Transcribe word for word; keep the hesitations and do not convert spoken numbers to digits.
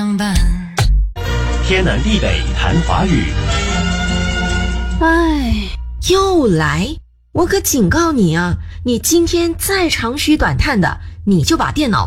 伴。 天南地北谈华语。 哎，又来！我可警告你啊，你今天再长吁短叹的，你就把电脑